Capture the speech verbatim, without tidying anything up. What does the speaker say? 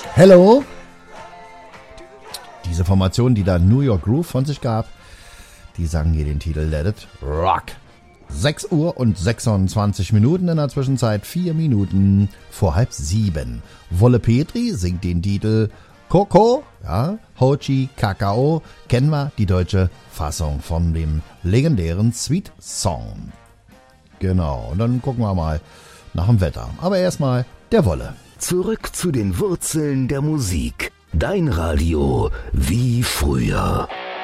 Hello. Diese Formation, die da New York Groove von sich gab, die sangen hier den Titel Let It Rock. sechs Uhr und sechsundzwanzig Minuten in der Zwischenzeit, vier Minuten vor halb sieben. Wolle Petri singt den Titel Coco, ja, Hochi Kakao, kennen wir die deutsche Fassung von dem legendären Sweet Song. Genau, und dann gucken wir mal nach dem Wetter. Aber erstmal der Wolle. Zurück zu den Wurzeln der Musik. Dein Radio wie früher.